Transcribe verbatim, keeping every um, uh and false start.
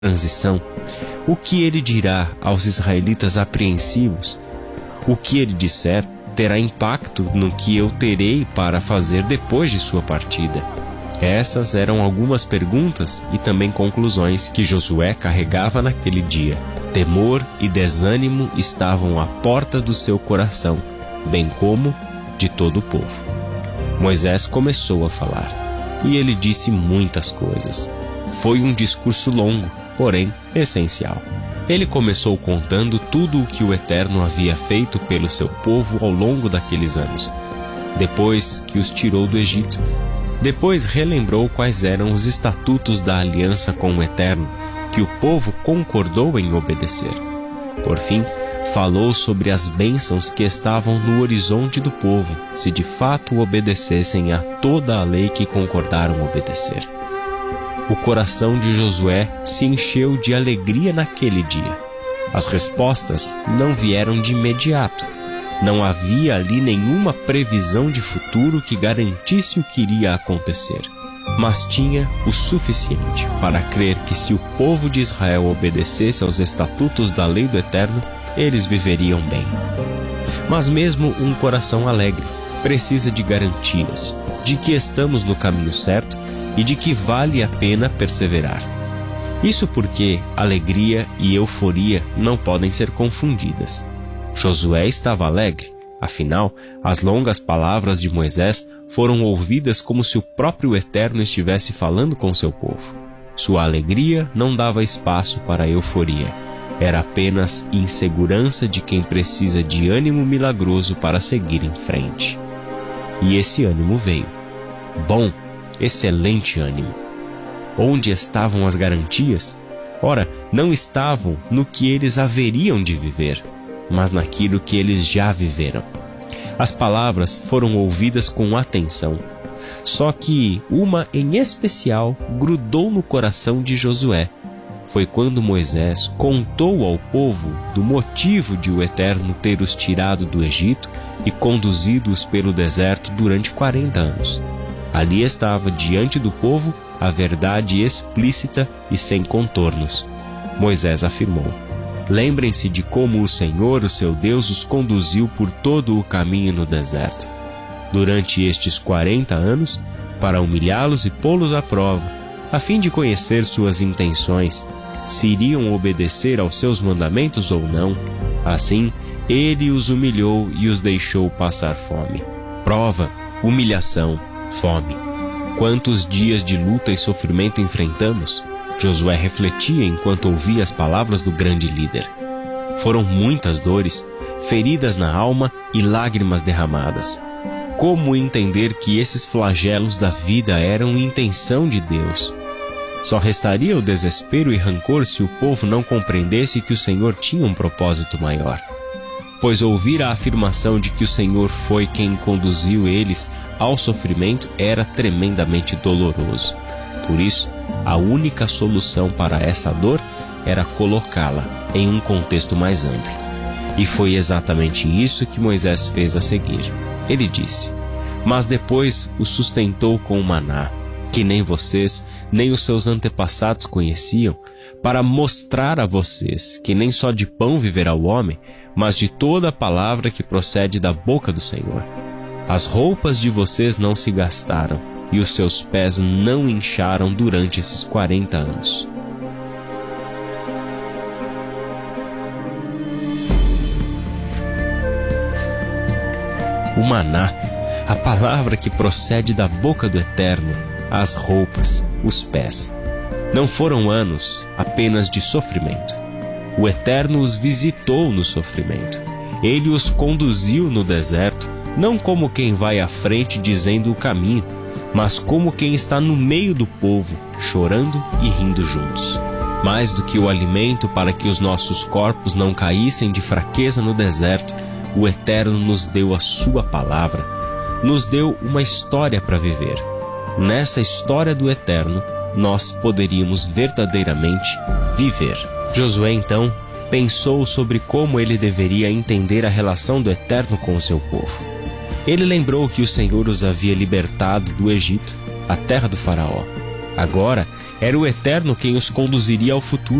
transição, o que ele dirá aos israelitas apreensivos? O que ele disser terá impacto no que eu terei para fazer depois de sua partida. Essas eram algumas perguntas e também conclusões que Josué carregava naquele dia. Temor e desânimo estavam à porta do seu coração, bem como de todo o povo. Moisés começou a falar, e ele disse muitas coisas. Foi um discurso longo, porém essencial. Ele começou contando tudo o que o Eterno havia feito pelo seu povo ao longo daqueles anos, depois que os tirou do Egito. Depois relembrou quais eram os estatutos da aliança com o Eterno, que o povo concordou em obedecer. Por fim, falou sobre as bênçãos que estavam no horizonte do povo, se de fato obedecessem a toda a lei que concordaram obedecer. O coração de Josué se encheu de alegria naquele dia. As respostas não vieram de imediato. Não havia ali nenhuma previsão de futuro que garantisse o que iria acontecer, mas tinha o suficiente para crer que se o povo de Israel obedecesse aos estatutos da lei do Eterno, eles viveriam bem. Mas mesmo um coração alegre precisa de garantias de que estamos no caminho certo e de que vale a pena perseverar. Isso porque alegria e euforia não podem ser confundidas. Josué estava alegre, afinal, as longas palavras de Moisés foram ouvidas como se o próprio Eterno estivesse falando com seu povo. Sua alegria não dava espaço para a euforia. Era apenas insegurança de quem precisa de ânimo milagroso para seguir em frente. E esse ânimo veio. Bom, excelente ânimo. Onde estavam as garantias? Ora, não estavam no que eles haveriam de viver, mas naquilo que eles já viveram. As palavras foram ouvidas com atenção, só que uma em especial grudou no coração de Josué. Foi quando Moisés contou ao povo do motivo de o Eterno ter os tirado do Egito e conduzido-os pelo deserto durante quarenta anos. Ali estava diante do povo a verdade explícita e sem contornos. Moisés afirmou: lembrem-se de como o Senhor, o seu Deus, os conduziu por todo o caminho no deserto, durante estes quarenta anos, para humilhá-los e pô-los à prova, a fim de conhecer suas intenções, se iriam obedecer aos seus mandamentos ou não. Assim, ele os humilhou e os deixou passar fome. Prova, humilhação, fome. Quantos dias de luta e sofrimento enfrentamos? Josué refletia enquanto ouvia as palavras do grande líder. Foram muitas dores, feridas na alma e lágrimas derramadas. Como entender que esses flagelos da vida eram intenção de Deus? Só restaria o desespero e rancor se o povo não compreendesse que o Senhor tinha um propósito maior. Pois ouvir a afirmação de que o Senhor foi quem conduziu eles ao sofrimento era tremendamente doloroso. Por isso, a única solução para essa dor era colocá-la em um contexto mais amplo. E foi exatamente isso que Moisés fez a seguir. Ele disse: mas depois o sustentou com o maná, que nem vocês, nem os seus antepassados conheciam, para mostrar a vocês que nem só de pão viverá o homem, mas de toda a palavra que procede da boca do Senhor. As roupas de vocês não se gastaram, e os seus pés não incharam durante esses quarenta anos. O maná, a palavra que procede da boca do Eterno, as roupas, os pés. Não foram anos apenas de sofrimento. O Eterno os visitou no sofrimento. Ele os conduziu no deserto, não como quem vai à frente dizendo o caminho, mas como quem está no meio do povo, chorando e rindo juntos. Mais do que o alimento para que os nossos corpos não caíssem de fraqueza no deserto, o Eterno nos deu a sua palavra, nos deu uma história para viver. Nessa história do Eterno, nós poderíamos verdadeiramente viver. Josué, então, pensou sobre como ele deveria entender a relação do Eterno com o seu povo. Ele lembrou que o Senhor os havia libertado do Egito, a terra do faraó. Agora, Era o Eterno quem os conduziria ao futuro.